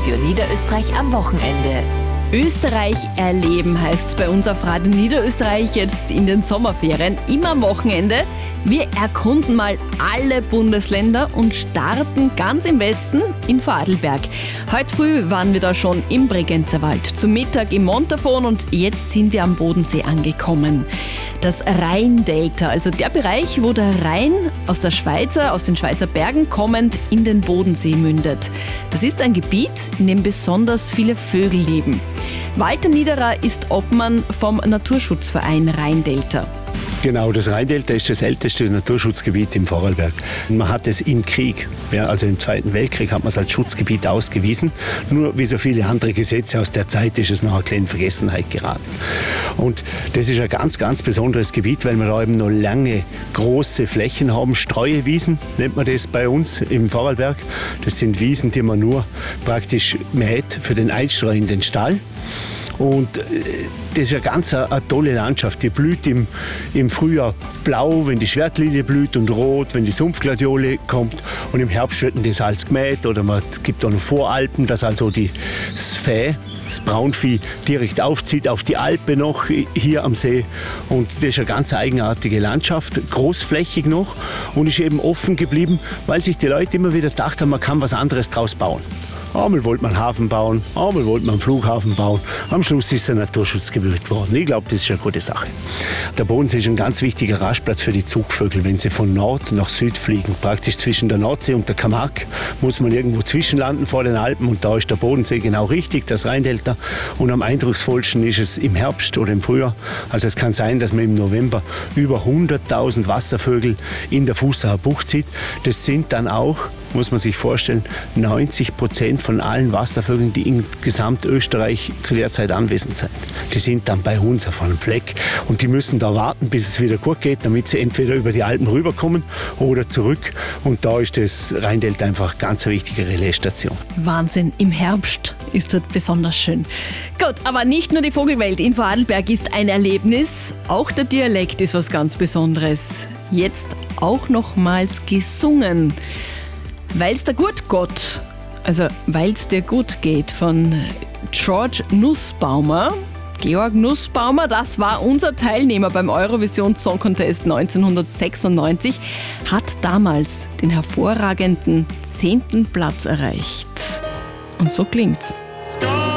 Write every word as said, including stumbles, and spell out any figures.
Radio Niederösterreich am Wochenende. Österreich erleben heißt bei uns auf Radio Niederösterreich jetzt in den Sommerferien, immer am Wochenende. Wir erkunden mal alle Bundesländer und starten ganz im Westen in Vorarlberg. Heute früh waren wir da schon im Bregenzerwald, zum Mittag im Montafon und jetzt sind wir am Bodensee angekommen. Das Rheindelta, also der Bereich, wo der Rhein aus der Schweizer, aus den Schweizer Bergen kommend in den Bodensee mündet. Das ist ein Gebiet, in dem besonders viele Vögel leben. Walter Niederer ist Obmann vom Naturschutzverein Rheindelta. Genau, das Rheindelta ist das älteste Naturschutzgebiet im Vorarlberg. Man hat es im Krieg, ja, also im Zweiten Weltkrieg, hat man es als Schutzgebiet ausgewiesen. Nur wie so viele andere Gesetze aus der Zeit ist es nachher in Vergessenheit geraten. Und das ist ein ganz, ganz besonderes Gebiet, weil wir da eben noch lange große Flächen haben. Streuewiesen nennt man das bei uns im Vorarlberg. Das sind Wiesen, die man nur praktisch mäht für den Einstreu in den Stall. Und das ist eine ganz eine, eine tolle Landschaft. Die blüht im, im Frühjahr blau, wenn die Schwertlilie blüht, und rot, wenn die Sumpfgladiole kommt. Und im Herbst wird das Salz gemäht, oder man gibt auch noch Voralpen, dass also die, das Vieh, das Braunvieh direkt aufzieht auf die Alpe noch hier am See. Und das ist eine ganz eigenartige Landschaft, großflächig noch, und ist eben offen geblieben, weil sich die Leute immer wieder gedacht haben, man kann was anderes draus bauen. Einmal wollte man einen Hafen bauen, einmal wollte man einen Flughafen bauen. Am Schluss ist es ein Naturschutzgebiet geworden. Ich glaube, das ist eine gute Sache. Der Bodensee ist ein ganz wichtiger Rastplatz für die Zugvögel, wenn sie von Nord nach Süd fliegen. Praktisch zwischen der Nordsee und der Camargue muss man irgendwo zwischenlanden vor den Alpen, und da ist der Bodensee genau richtig, das Rheindelta. Und am eindrucksvollsten ist es im Herbst oder im Frühjahr. Also es kann sein, dass man im November über hunderttausend Wasservögel in der Fußacher Bucht sieht. Das sind dann auch, muss man sich vorstellen, neunzig Prozent von allen Wasservögeln, die in Gesamtösterreich zu der Zeit anwesend sind. Die sind dann bei uns auf einem Fleck, und die müssen da warten, bis es wieder gut geht, damit sie entweder über die Alpen rüberkommen oder zurück. Und da ist das Rheindelta einfach ganz eine wichtige Relaisstation. Wahnsinn, im Herbst ist dort besonders schön. Gut, aber nicht nur die Vogelwelt in Vorarlberg ist ein Erlebnis, auch der Dialekt ist was ganz Besonderes. Jetzt auch nochmals gesungen. Weil's dir gut geht, also weil's dir gut geht, von George Nussbaumer. Georg Nussbaumer, das war unser Teilnehmer beim Eurovision Song Contest neunzehnhundertsechsundneunzig, hat damals den hervorragenden zehnten Platz erreicht. Und so klingt's.